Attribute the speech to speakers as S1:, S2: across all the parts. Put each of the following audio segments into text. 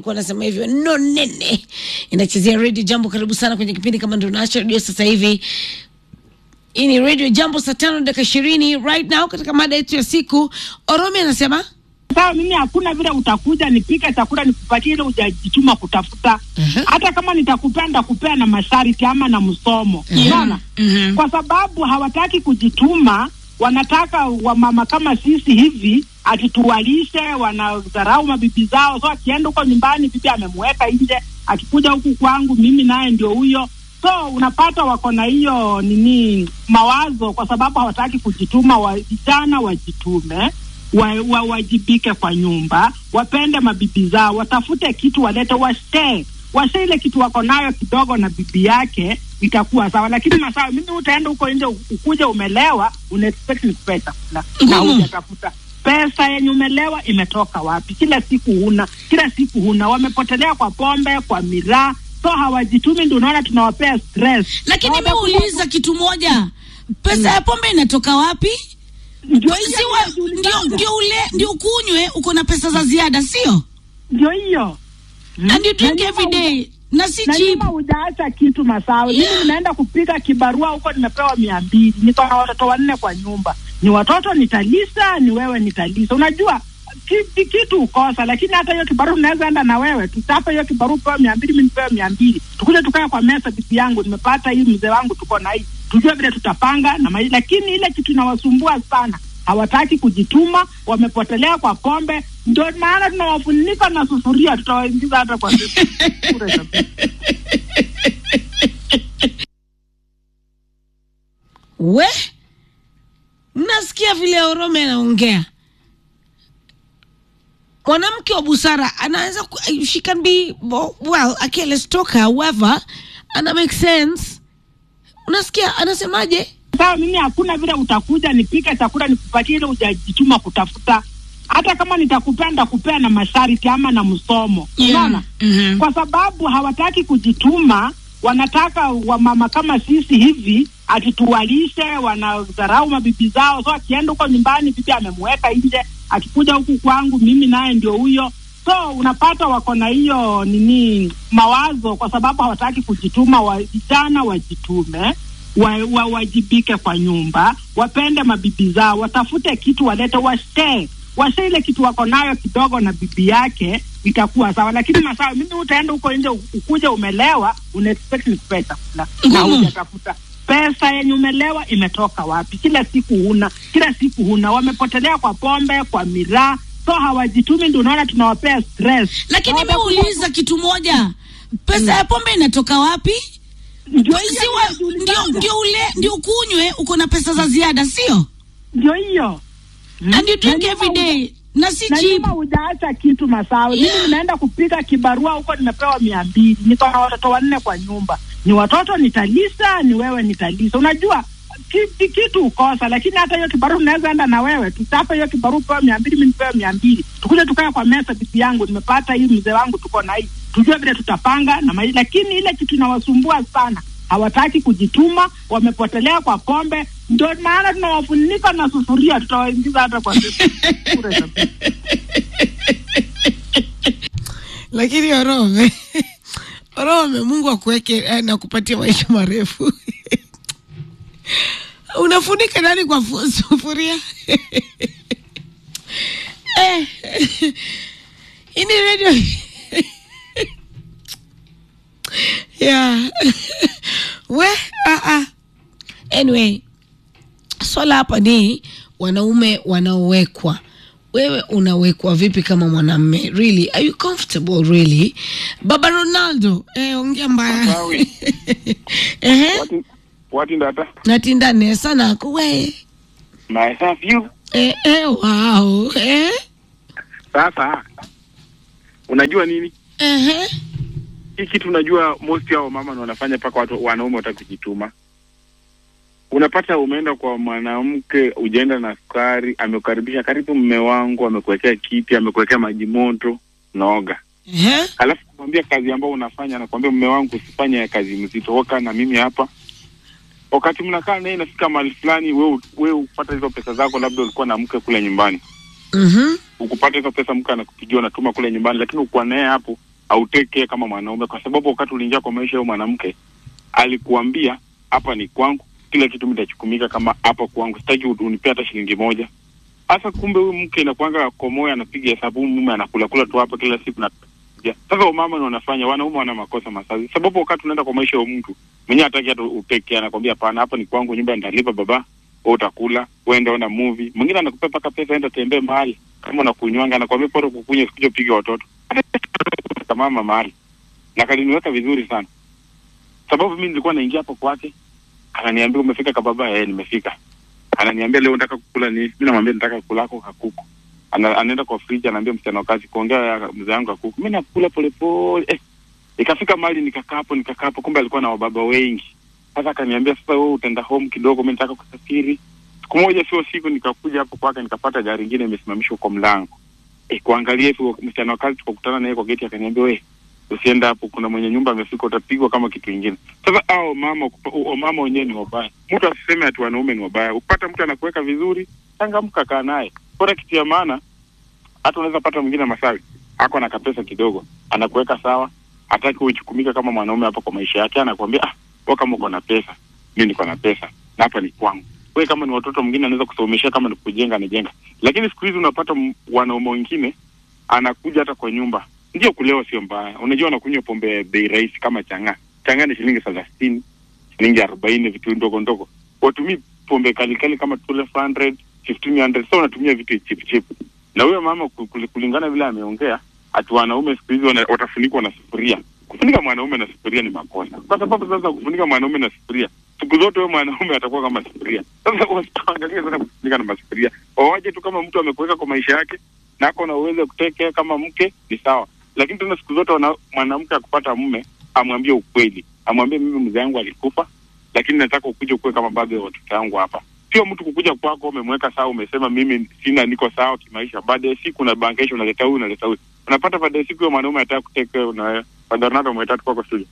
S1: alikuwa anasema hivyo. No nene. Inachezea Radio Jambo, karibu sana kwenye kipindi kama ndio unaacha radio sasa hivi. Hii ni Radio Jambo saa 5:20 right now katika mada yetu ya siku. Oromi anasema
S2: sawa, mimi hakuna vile utakuja nipike chakula nikupatie ile hujajituma kutafuta. Hata kama nitakupenda kupea na masharti ama na msomo. Unaona? Kwa sababu hawataki kujituma, wanataka wamama kama sisi hivi atituwalishe, wanadharau mabibi zao. So akienda huko nyumbani bibi amemweka nje, akikuja huku kwangu mimi naye ndio huyo. So unapata wako na hiyo mawazo, kwa sababu hawataki kujituma. Vijana wajitume, wajibike kwa nyumba, wapende mabibi zao, watafute kitu walete, washe ile kitu wako nayo kidogo na bibi yake, itakuwa sawa. Lakini masawa, mimi utaenda huko nje ukuje umelewa, una-expect nikupe chakula na hujatafuta. Pesa yenye umelewa imetoka wapi? Kila siku huna. Wamepotelea kwa pombe, kwa miraa. So hawajitumi, ndio unaona tunawapea stress.
S1: Lakini nimeuliza kitu moja. Pesa ya pombe inatoka wapi? Ndio kunywe, uko na pesa za ziada, sio?
S2: Ndio hiyo.
S1: And you drink every day. Na si cheap.
S2: Na hujaacha kitu masawa. Mimi ninaenda kupiga kibarua huko, nimepewa 200. Niko na watoto 4 kwa nyumba. Ni watoto nitalisa, ni wewe nitalisa. Unajua kitu ukosa, lakini hata hiyo kibarua unaweza enda na wewe. Tutapa hiyo kibarua kwa 200, mimi nipewe 200. Tukuje tukae kwa mesa, bibi yangu nimepata hii, mzee wangu tuko na hii. Tujue vile tutapanga na lakini ile kitu inawasumbua sana. Hawataki kujituma, wamepotelea kwa pombe. Ndio maana tunawafunika na sufuria, tutawaingiza hata kwa
S1: we mnasikia vile Orome anaongea. Mwanamke wa busara anaweza, she can be well, okay, let's talk, however ana make sense. Unasikia anasemaje?
S2: Sawa, mimi hakuna vile utakuja nipike chakula nikupatie ile hujajituma kutafuta. Hata kama nitakupenda kupea na masharti ama na msomo. Unaona? Kwa sababu hawataki kujituma, wanataka wamama kama sisi hivi atituwalishe, wanadharau mabibi zao. So akienda huko nyumbani bibi amemweka nje, akikuja huku kwangu mimi naye ndio huyo. So unapata wako na hiyo mawazo, kwa sababu hawataki kujituma. Vijana wajitume, wajibike kwa nyumba, wapende mabibi zao, watafute kitu walete, washe ile kitu wako nayo kidogo na bibi yake, itakuwa sawa. Lakini masawa, mimi utaenda huko nje ukuje umelewa, una-expect nikupe chakula na hujatafuta. Pesa yenye umelewa imetoka wapi? Kila siku huna. Wamepotelea kwa pombe, kwa miraa. So hawajitumi, ndio unaona tunawapea stress.
S1: Lakini nimeuliza kitu moja. Pesa ya pombe inatoka wapi? Ndio kunywe, uko na pesa za ziada, sio?
S2: Ndio hiyo.
S1: And you drink every day. Na si cheap.
S2: Na hujaacha kitu masawa. Mimi ninaenda kupiga kibarua huko, nimepewa 200. Niko na watoto 4 kwa nyumba. Ni watoto nitalisa, ni wewe nitalisa. Unajua kitu ukosa, lakini hata hiyo kibarua unaweza enda na wewe. Tutapa hiyo kibarua kwa 200, mimi nipewe 200. Tukuje tukae kwa mesa, bibi yangu nimepata hii, mzee wangu tuko na hii. Tujue vile tutapanga na lakini ile kitu inawasumbua sana. Hawataki kujituma, wamepotelea kwa pombe. Ndio maana tunawafunika na sufuria, tutawaingiza hata kwa
S1: Lakini Orome, Mungu akuweke na kupatia maisha marefu. Unafunika nani kwa sufuria? Ini radio. Yeah. Anyway, swala hapa ni wanaume wanaowekwa. Wewe unawekwa vipi kama mwanamume? Really? Are you comfortable really? Baba Ronaldo, ongea mbaya.
S3: What in data?
S1: Natindane sana kuwe.
S3: Nice of you.
S1: Wow.
S3: Sasa unajua nini? Hii kitu unajua most ya mama wanafanya paka watu wanaume watakujituma. Unapata umeenda kwa mwanamke, ujaenda na sukari, amekukaribisha, karibu mume wangu, amekuwekea kiti, amekuwekea maji moto, naoga. Alafu kumwambia kazi ambayo unafanya, anakuambia mume wangu usifanye kazi mzito, waka na mimi hapa. Wakati mnakaa naye nafika mahali fulani, wewe upata hizo pesa zako, labda ulikuwa na mke kule nyumbani. Ukupata hizo pesa, mke anakupigia unatuma kule nyumbani, lakini uko naye hapo auteke kama mwanaume, kwa sababu wakati uliingia kwa maisha ya mwanamke alikuambia hapa ni kwangu, kila kitu mtachukumika kama hapa kwangu, sitaki unipea hata shilingi moja. Sasa kumbe huyu mke inakuanga kwa moyo anapiga hesabu, mume anakula kula tu hapa kila siku na sasa mama ndio wanafanya, wanaume wana makosa masazi. Sababu wakati unaenda kwa maisha ya mtu mwenye hataki hata uteke, anakuambia hapana, hapa ni kwangu, nyumba nitalipa baba, wewe utakula, uende ona movie. Mwingine anakupa paka pesa enda tembee mahali, kama unakunywanga anakuambia bora kukunywa sikuje piga watoto. Kama mama mahali. Na kaliniweka vizuri sana. Sababu mimi nilikuwa naingia hapo kwake, ananiambia umefika kababa, nimefika. Ananiambia leo nataka kukula nini? Mimi namwambia nataka kulako kakuku. Anaenda kwa fridge ananiambia msichana wa kazi kuongea mzee wangu kakuku. Mimi nakula polepole. Ikafika mahali nikakaa hapo, kumbe alikuwa na wababa wengi. Sasa akaniambia sasa wewe utaenda home kidogo, mimi nataka kusafiri. Siku moja sio siku nikakuja hapo kwake, nikapata gari lingine imesimamishwa kwa mlango. Kuangalia hivi msichana wa kazi tukakutana naye kwa geti, akaniambia wewe usienda hapo, kuna mwenye nyumba amefika, utapigwa kama kitu kingine. Sasa mama wenyewe ni wabaya. Mtu asiseme ati wanaume ni wabaya. Upata mtu anakuweka vizuri, changamka, kaa naye. Bora kitu ya maana, hata unaweza pata mwingine Masawi ako na kapesa kidogo, anakuweka sawa, hataki uichukumika kama mwanaume hapa kwa maisha yake, anakuambia wewe kama uko na pesa, mimi niko na pesa, na hapa ni kwangu. Wewe kama ni watoto mwingine anaweza kusomesha, kama ni kujenga anajenga. Lakini siku hizi unapata wanaume wengine anakuja hata kwa nyumba. Ndio kulewa sio mbaya. Unajua anakunywa pombe bei rahisi kama changa. Changa ni shilingi 30, shilingi 40, vitu ndogo ndogo. Watumii pombe kali kama 1200, 1500, so unatumia vitu cheap. Na huyo mama kulingana vile ameongea, ati wanaume siku hizi watafunikwa na sufuria. Kufunika mwanaume na sufuria ni makosa. Kwa sababu sasa kufunika mwanaume na sufuria, siku zote wewe mwanaume atakuwa kama sufuria. Sasa usiangalie sana kufunika na sufuria. Waje tu kama mtu amekuweka kwa maisha yake, na ako na uwezo kutekea kama mke, ni sawa. Lakini tena siku zote mwanamke akupata mume, amwambie ukweli. Amwambie mimi mzee wangu alikufa, lakini nataka ukuje ukue kama baba ya watoto wangu hapa. Sio mtu kukuja kwako umemweka sawa, umesema mimi sina, niko sawa kimaisha. Baada ya siku unabangaisha, unaleta huyu. Unapata baada ya siku ya mwanaume anataka kuteka na Bernardo mwetatu kwako studio.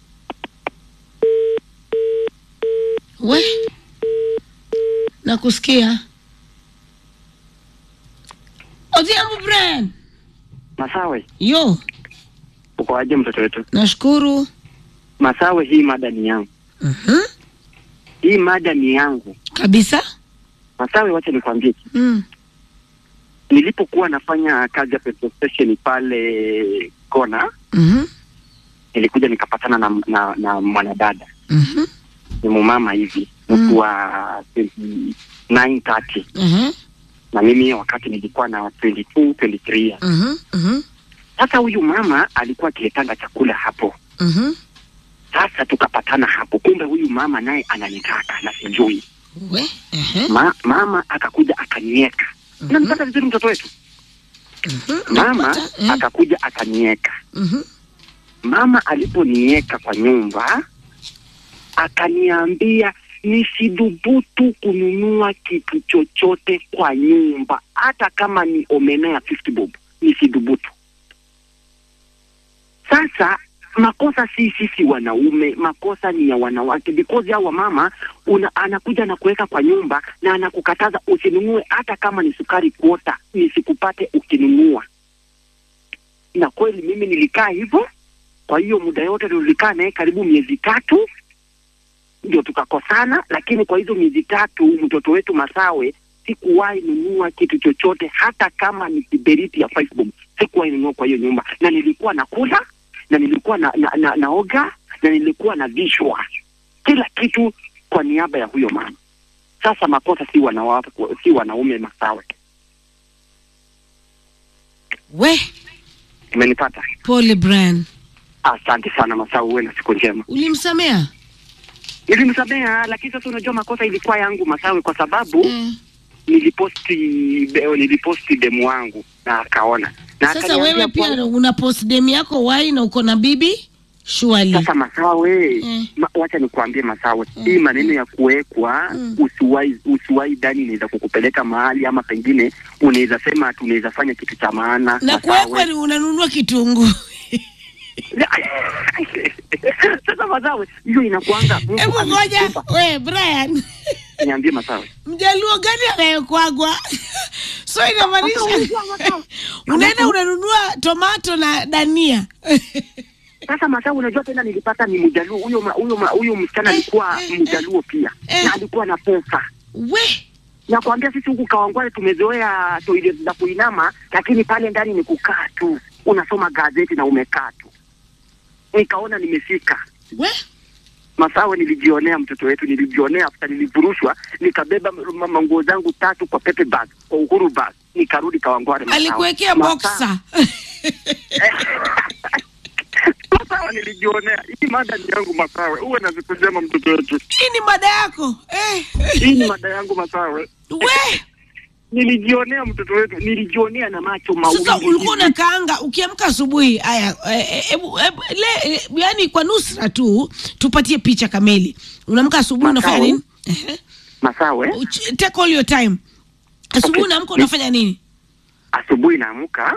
S1: We nakusikia. Odhiambo Brian.
S4: Masawe.
S1: Yo.
S4: Uko aje mtoto wetu?
S1: Nashukuru.
S4: Masawe, hii mada ni yangu. Hii mada ni yangu.
S1: Kabisa?
S4: Masawe, wacha nikwambie kitu. Nilipokuwa nafanya kazi ya petrol station pale Kona, nilikuja nikapatana na mwanadada. Ni mumama hivi, mtu wa 29-30. Na mimi wakati nilikuwa na 22-23 years. Sasa huyu mama alikuwa akiletanga chakula hapo. Sasa tukapatana hapo. Kumbe huyu mama naye ananitaka na sijui. Mama akakuja akanieka. Unanipata vizuri mtoto wetu? Mama akakuja akanieka. Mama aliponieka kwa nyumba, akaniambia nisidhubutu kununua kitu chochote kwa nyumba, hata kama ni omena ya 50 bob, nisidhubutu. Sasa makosa si sisi wanaume, makosa ni ya wanawake, because ya mama anakuja na kuweka kwa nyumba na anakukataza usinunue hata kama ni sukari kwota, nisikupate ukinunua. Na kweli mimi nilikaa hivyo. Kwa hiyo muda yote tulikaa naye karibu miezi 3 ndio tukakosana, lakini kwa hizo miezi 3 mtoto wetu Masawe sikuwahi nunua kitu chochote, hata kama ni kiberiti ya 5 bob sikuwahi nunua kwa hiyo nyumba. Na nilikuwa nakula, na nilikuwa naoga, na nilikuwa na vishwa kila kitu kwa niaba ya huyo mama. Sasa makosa si wanaume Masawe.
S1: We
S4: umenipata?
S1: Pole Brian.
S4: Asante sana Masawe, wewe na siku njema.
S1: Ulimsamea?
S4: Nilimsamea, lakini sasa unajua makosa ilikuwa yangu Masawe, kwa sababu niliposti demu wangu na akaona. Na
S1: sasa wewe pia unapost demu yako why na uko na bibi? Surely.
S4: Sasa Masawe, wacha nikwambie Masawe, hii maneno ya kuwekwa usiwai dani inaweza kukupeleka mahali, ama pengine unaweza sema tunaweza fanya kitu cha maana.
S1: Na kuwekwa ni unanunua kitunguu.
S4: Sasa Masawe, hiyo inakuanga.
S1: Hebu ngoja, we Brian.
S4: Niambie Masawe.
S1: Mjaluo gani anayekwagwa? So inamaanisha unaenda unanunua tomato na dania.
S4: Sasa Masawe, unajua tena nilipata ni Mjaluo. Huyo msichana alikuwa Mjaluo pia. Na alikuwa na pesa. Nakwambia sisi huku Kawangware tumezoea toilet za kuinama, lakini pale ndani ni kukaa tu. Unasoma gazeti na umekaa tu. Nikaona nimefika. Masawe, nilijionea mtoto wetu, nilijionea after nilivurushwa, nikabeba manguo zangu 3 kwa Pepe bag, kwa Uhuru bag, nikarudi Kawangware.
S1: Alikuwekea boxer.
S4: Masawe, nilijionea. Hii mada ni yangu Masawe. Uwe na siku njema mtoto wetu.
S1: Hii ni mada yako.
S4: Hii ni mada yangu Masawe. Nilijionea mtoto wetu, nilijionea na macho mawili.
S1: Sasa ulikuwa unakaanga ukiamka asubuhi. Haya, yani kwa nusra tu tupatie picha kamili. Unaamka asubuhi unafanya nini?
S4: Masawe,
S1: take all your time. Asubuhi unaamka unafanya nini? Asubuhi
S4: naamka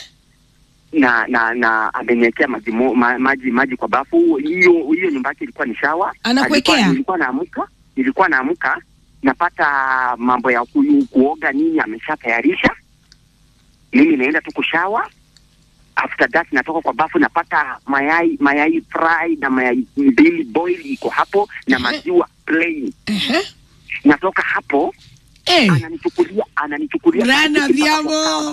S4: na ameniwekea maji kwa bafu. Hiyo nyumba yake ilikuwa ni shower.
S1: Anakuwekea.
S4: Nilikuwa naamka napata mambo ya kuoga nini ameshatayarisha. Mimi naenda tu kushawa. After that natoka kwa bafu napata mayai fry na mayai mbili boil iko hapo na maziwa plain. Natoka hapo ananichukulia
S1: Brano Diamo.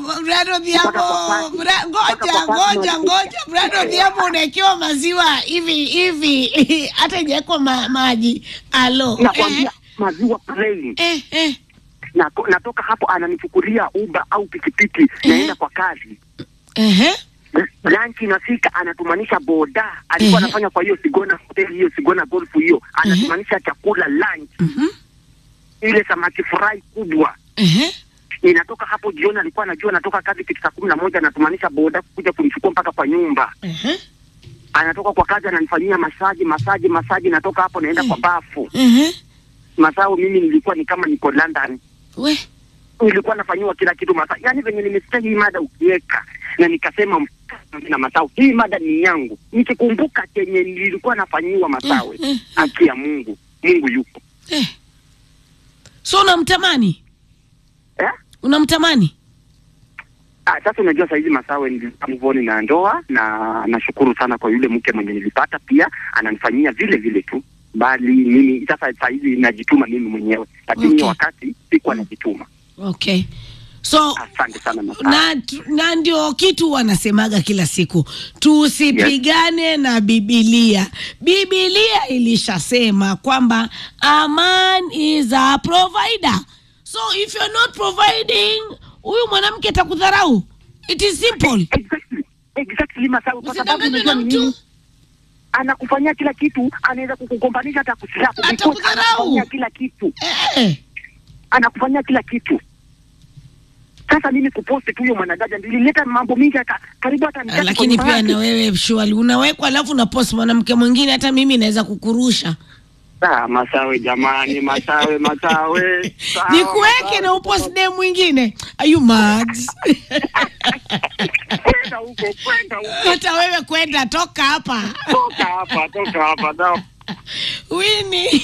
S1: Ngoja Brano Diamo unaekewa maziwa hivi hata hajawekwa maji.
S4: Nakwambia maziwa plain. Natoka hapo ananichukulia Uber au pikipiki naenda kwa kazi. Lunch inafika anatumanisha boda. Alikuwa anafanya kwa hiyo Sigona hotel, hiyo Sigona golf hiyo. Anatumanisha chakula lunch. Ile samaki fry kubwa. Ninatoka hapo jioni, alikuwa anajua natoka kazi kitu saa 11, anatumanisha boda kuja kunichukua mpaka kwa nyumba. Anatoka kwa kazi ananifanyia masaji, natoka hapo naenda kwa bafu. Masawe, mimi nilikuwa ni kama niko London. Nilikuwa nafanywa kila kitu Masawe. Yaani venye nimesikia hii mada ukiweka na nikasema na Masawe, hii mada ni yangu. Nikikumbuka kenye nilikuwa nafanywa Masawe, haki ya Mungu yupo.
S1: So unamtamani? Unamtamani?
S4: Sasa unajua saizi Masawe nilimvoni na ndoa, na nashukuru sana kwa yule mke mwenye nilipata, pia ananifanyia vile tu. Bali mimi sasa saizi najituma mimi mwenyewe, lakini wakati sikuwa najituma.
S1: So
S4: asante sana Masawe.
S1: Na ndio kitu wanasemaga kila siku, tusipigane na Biblia. Biblia ilishasema kwamba a man is a provider. So if you're not providing, huyu mwanamke atakudharau. It is simple.
S4: Exactly Masawe, kwa sababu unajua nini? Anakufanyia kila kitu, anaweza kukugombanisha hata kusilapo. Anakufanyia kila kitu. Anakufanyia kila kitu. Sasa mimi kuposti tu huyo mwanadada nilileta mambo mingi karibu hata nitaka.
S1: Lakini pia na wewe surely unawekwa alafu unapost mwanamke mwingine, hata mimi naweza kukurusha.
S4: Masawe jamani, Masawe.
S1: Nikuweke na upost dem mwingine. Are you mad?
S4: Kwenda huko.
S1: Hata wewe kwenda, toka hapa. Winnie.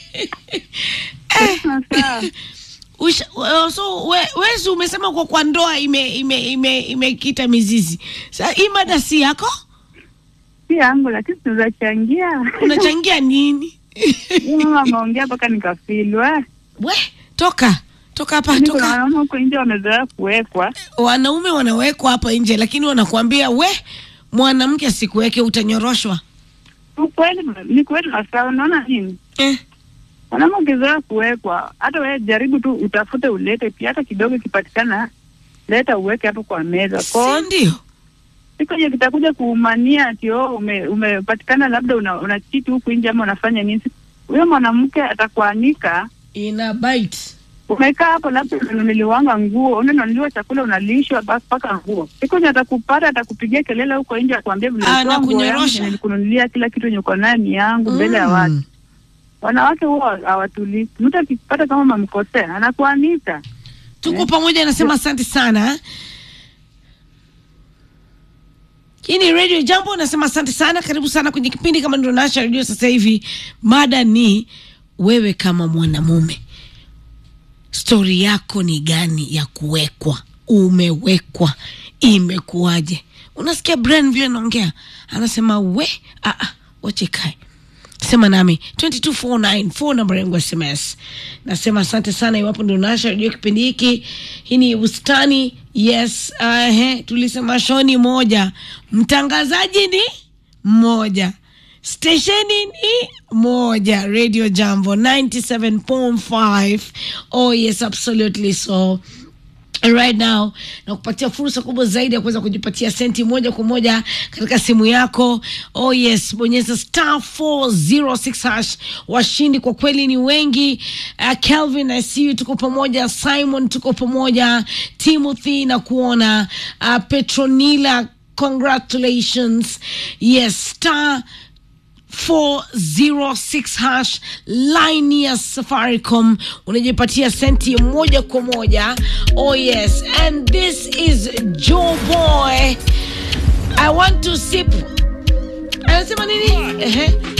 S1: So wewe umesema kwa ndoa imekita mizizi. Sasa hii mada si yako?
S2: Si yangu, lakini tunachangia.
S1: Unachangia nini?
S2: Mama ameongea mpaka nikafilwa.
S1: Toka hapa, toka.
S2: Wanaume huko nje wamezoea kuwekwa.
S1: Wanaume wanawekwa hapa nje, lakini wanakuambia mwanamke asikuweke utanyoroshwa.
S2: Ni kweli Masawe, unaona nini? Wanaume ukizoea kuwekwa, hata wewe jaribu tu utafute ulete pia, hata kidogo kipatikana, leta uweke hapo kwa meza.
S1: Ndio.
S2: Siko je kitakuja kuumania ati umepatikana labda una cheat huku nje ama unafanya nini? Huyo mwanamke atakuanika
S1: ina bite.
S2: Umekaa hapo labda unaniliwanga nguo, unanunuliwa chakula, unalishwa basi paka nguo. Siko je atakupata, atakupigia kelele huko nje akwambia vile nilikununulia kila kitu nyuko nani yangu mbele ya watu. Wanawake huwa hawatulii. Mtu akipata kama mamkosea anakuanika.
S1: Tuko pamoja, nasema asante sana. Hii ni Radio Jambo, nasema asante sana. Karibu sana kwenye kipindi kama ndio nasha radio sasa hivi. Mada ni wewe kama mwanamume, story yako ni gani ya kuwekwa? Umewekwa, imekuaje? Unasikia Brian vile anaongea, anasema wache kai. Sema nami 2249 phone number yangu SMS. Nasema asante sana iwapo ndio unasha radio kipindi hiki. Hii ni Bustani. Yes, tulisema shoni moja, mtangazaji ni moja, stationi ni moja, Radio Jambo 97.5. Oh yes, absolutely. So right now na kupatia fursa kubwa zaidi ya kuweza kujipatia senti moja kwa moja katika simu yako. Oh yes, bonyeza *406#. Washindi kwa kweli ni wengi. Kelvin, I see you, tuko pamoja. Simon, tuko pamoja. Timothy na Petronila, congratulations. Yes, *406# line ya Safaricom, unajipatia senti moja kwa moja. Oh yes, and this is Joe Boy. I want to sip. Anasema nini?